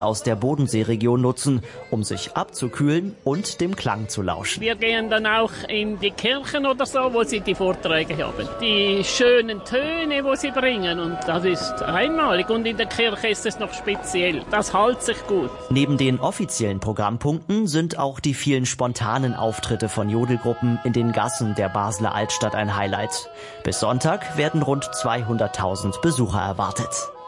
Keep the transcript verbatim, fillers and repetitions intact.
aus der Bodenseeregion nutzen, um sich abzukühlen und dem Klang zu lauschen. Wir gehen dann auch in die Kirchen oder so, wo sie die Vorträge haben. Die schönen Töne, wo sie bringen, und das ist einmalig. Und in der Kirche ist es noch speziell. Das hält sich gut. Neben den offiziellen Programmpunkten sind auch die vielen spontanen Auftritte von Jodelgruppen in den Gassen der Basler Altstadt ein Highlight. Bis Sonntag werden rund zweihunderttausend Besucher erwartet.